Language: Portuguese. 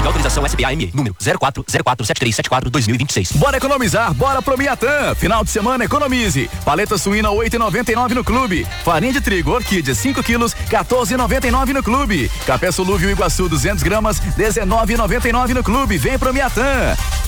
Autorização SBA-ME, número 04047374-2026. Bora economizar, bora pro Miatã. Final de semana economize. Paleta suína 8,99 no clube. Farinha de trigo Orquídea 5 quilos, 14,99 no clube. Café Solúvel Iguaçu 200 gramas, 19,99 no clube. Vem pro Miatã.